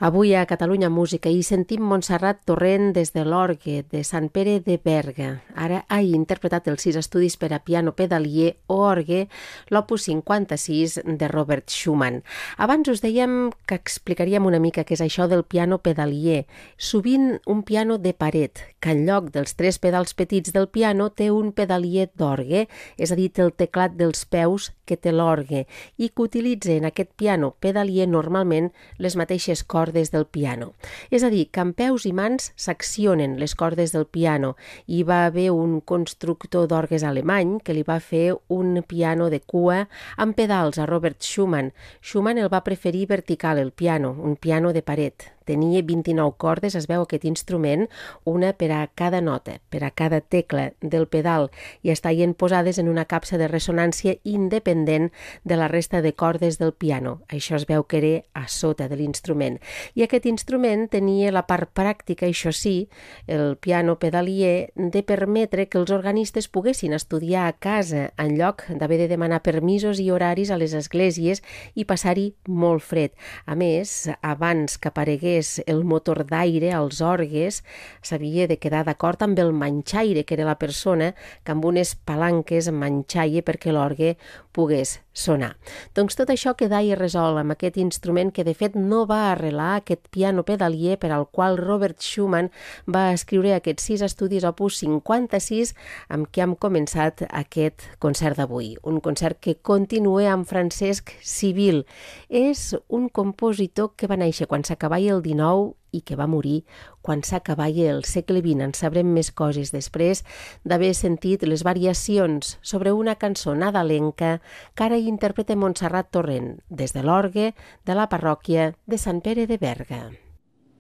Avui a Catalunya Música hi sentim Montserrat Torrent des de l'orgue de Sant Pere de Berga. Ara ha interpretat els 6 estudis per a piano pedalier o orgue, l'opus 56 de Robert Schumann. Abans us dèiem que explicaríem una mica què és això del piano pedalier. Sovint un piano de paret, que en lloc dels 3 pedals petits del piano té un pedalier d'orgue, és a dir, el teclat dels peus que té l'orgue, i que utilitza en aquest piano pedalier normalment les mateixes cordes del piano. És a dir, que amb peus i mans s'accionen les cordes del piano. Hi va haver un constructor d'orgues alemany que li va fer un piano de cua amb pedals a Robert Schumann. Schumann el va preferir vertical, el piano, un piano de paret. Tenia 29 cordes, es veu aquest instrument, una per a cada nota, per a cada tecla del pedal, i estaven posades en una capsa de ressonància independent de la resta de cordes del piano. Això es veu que era a sota de l'instrument. I aquest instrument tenia la part pràctica, això sí, el piano pedalier, de permetre que els organistes poguessin estudiar a casa en lloc d'haver de demanar permisos i horaris a les esglésies i passar-hi molt fred. A més, abans que aparegués el motor d'aire als orgues, s'havia de quedar d'acord amb el manxaire, que era la persona que amb unes palanques manxaia perquè l'orgue pogués sonar. Doncs tot això quedà resolt amb aquest instrument que de fet no va arrelar aquest piano pedalier per al qual Robert Schumann va escriure aquests 6 estudis opus 56 amb què hem començat aquest concert d'avui. Un concert que continua amb Francesc Civil. És un compositor que va néixer quan s'acabava el XIX i que va morir quan s'acabava el segle XX. En sabrem més coses després d'haver sentit les variacions sobre una cançó nadalenca que ara interpreta Montserrat Torrent des de l'orgue de la parròquia de Sant Pere de Berga.